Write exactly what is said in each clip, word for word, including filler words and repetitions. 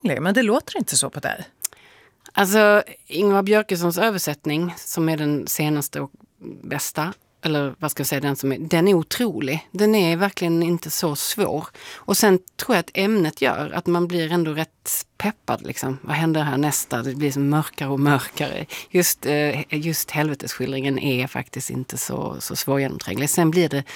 Men det låter inte så på dig. Alltså, Ingvar Björkessons översättning, som är den senaste och bästa, eller vad ska jag säga, den som är, den är otrolig. Den är verkligen inte så svår. Och sen tror jag att ämnet gör att man blir ändå rätt peppad. Liksom. Vad händer här nästa? Det blir så mörkare och mörkare. Just, just helvetesskildringen är faktiskt inte så, så svårgenomtränglig. Sen blir det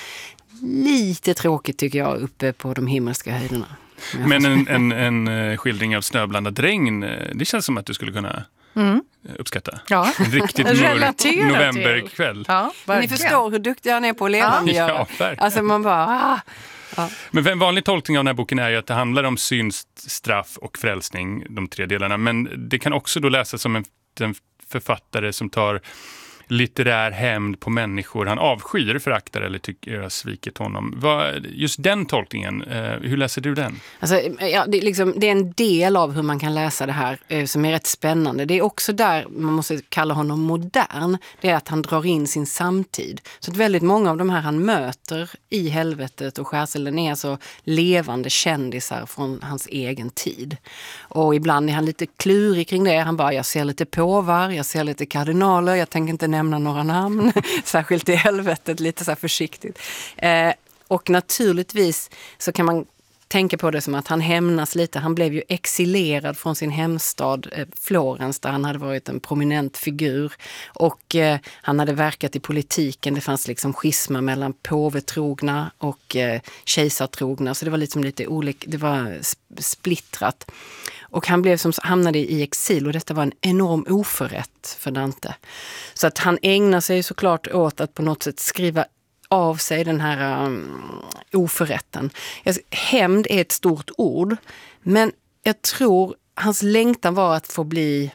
lite tråkigt tycker jag uppe på de himmelska höjderna. Men en, en, en skildring av snöblandat regn, det känns som att du skulle kunna mm. uppskatta. Ja. En riktigt mörk novemberkväll. Ja, ni förstår hur duktig han är på att levandegöra. Ja, alltså man bara... Ah. Ja. Men en vanlig tolkning av den här boken är ju att det handlar om synd, straff och frälsning, de tre delarna. Men det kan också då läsas som en, en författare som tar litterär hämnd på människor han avskyr, föraktar eller tycker har svikit honom. Vad, just den tolkningen, eh, hur läser du den? Alltså, ja, det, är liksom, det är en del av hur man kan läsa det här eh, som är rätt spännande. Det är också där man måste kalla honom modern. Det är att han drar in sin samtid. Så att väldigt många av de här han möter i helvetet och skärselden är så levande kändisar från hans egen tid. Och ibland är han lite klurig kring det. Han bara, jag ser lite påvar, jag ser lite kardinaler, jag tänker inte nämna några namn, särskilt i helvetet, lite så här försiktigt. Eh, och naturligtvis så kan man tänka på det som att han hämnas lite. Han blev ju exilerad från sin hemstad eh, Florens, där han hade varit en prominent figur. Och eh, han hade verkat i politiken. Det fanns liksom schisma mellan påvetrogna och eh, kejsartrogna. Så det var liksom lite olika, det var splittrat. Och han blev som, hamnade i exil och detta var en enorm oförrätt för Dante. Så att han ägnar sig såklart åt att på något sätt skriva av sig den här um, oförrätten. Hämnd är ett stort ord, men jag tror hans längtan var att få bli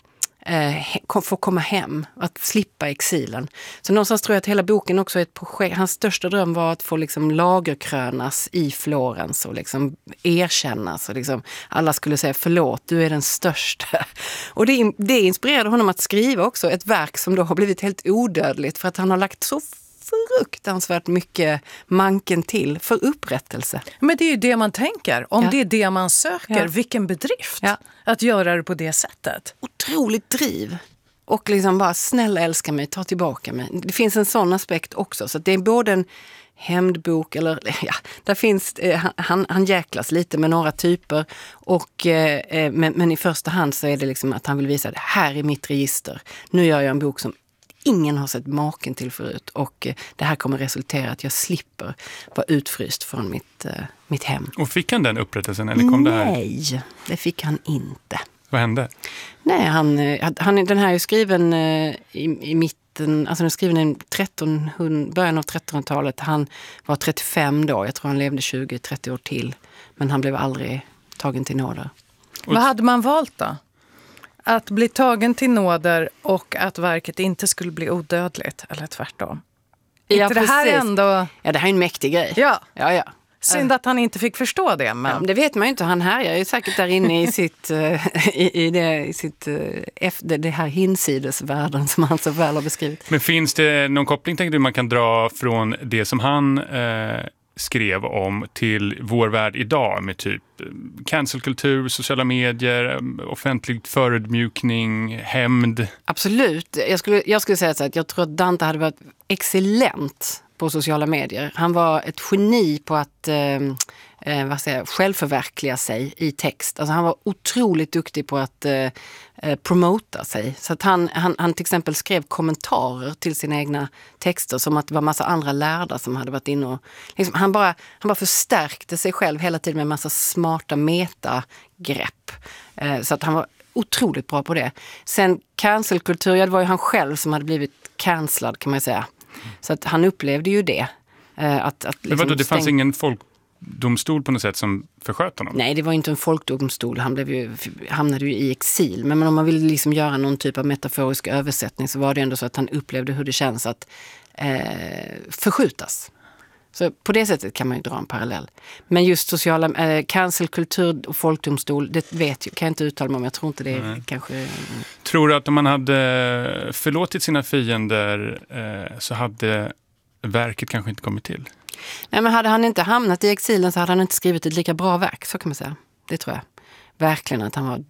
eh, få komma hem, att slippa exilen. Så någonstans tror jag att hela boken också är ett projekt. Hans största dröm var att få liksom lagerkrönas i Florens och liksom erkännas och liksom alla skulle säga förlåt, du är den största. Och det, det inspirerade honom att skriva också ett verk som då har blivit helt odödligt för att han har lagt så fruktansvärt mycket manken till för upprättelse. Men det är ju det man tänker. Om ja. det är det man söker, ja. vilken bedrift ja. att göra det på det sättet. Otroligt driv. Och liksom bara, snälla älska mig, ta tillbaka mig. Det finns en sån aspekt också. Så det är både en hämndbok, eller ja, där finns, eh, han, han jäklas lite med några typer. Och, eh, men, men i första hand så är det liksom att han vill visa att här är mitt register. Nu gör jag en bok som ingen har sett maken till förut och det här kommer resultera att jag slipper vara utfryst från mitt, uh, mitt hem. Och fick han den upprättelsen? Eller kom Nej, det, här? det fick han inte. Vad hände? Nej, han, han, den här är ju skriven uh, i, i mitten, alltså den är skriven i trettonhundra, början av trettonhundratalet. Han var trettiofem då, jag tror han levde tjugo till trettio år till. Men han blev aldrig tagen till nåder. Och vad hade man valt då? Att bli tagen till nåder och att verket inte skulle bli odödligt, eller tvärtom. Ja, inte det här ändå... Ja, det här är en mäktig grej. Ja, ja, ja. Synd att han inte fick förstå det. Men... Ja, det vet man ju inte. Han här är ju säkert där inne i sitt, i, i det, i sitt efter det här hinsidesvärlden som han så väl har beskrivit. Men finns det någon koppling, tänker du, man kan dra från det som han eh, skrev om till vår värld idag med typ cancelkultur, sociala medier, offentlig förödmjukning, hämnd? Absolut. Jag skulle, jag skulle säga så att jag tror att Dante hade varit excellent på sociala medier. Han var ett geni på att eh, vad säger, självförverkliga sig i text. Alltså han var otroligt duktig på att eh, promota sig. Så att han, han, han till exempel skrev kommentarer till sina egna texter som att det var massa andra lärda som hade varit inne och liksom, han, bara, han bara förstärkte sig själv hela tiden med en massa smarta metagrepp. Eh, så att han var otroligt bra på det. Sen cancelkultur, ja, det var ju han själv som hade blivit cancellad kan man säga. Så att han upplevde ju det. Eh, att, att liksom Men vadå, det fanns stäng... ingen folkdomstol på något sätt som försköt honom? Nej, det var inte en folkdomstol. Han blev ju, hamnade ju i exil. Men, men om man ville liksom göra någon typ av metaforisk översättning så var det ändå så att han upplevde hur det känns att eh, förskjutas. Så på det sättet kan man ju dra en parallell. Men just sociala, eh, cancelkultur och folkdomstol, det vet jag, kan jag inte uttala mig om. Jag tror inte det är Nej. kanske... Tror du att om man hade förlåtit sina fiender eh, så hade verket kanske inte kommit till? Nej, men hade han inte hamnat i exilen så hade han inte skrivit ett lika bra verk, så kan man säga. Det tror jag. verkligen att han var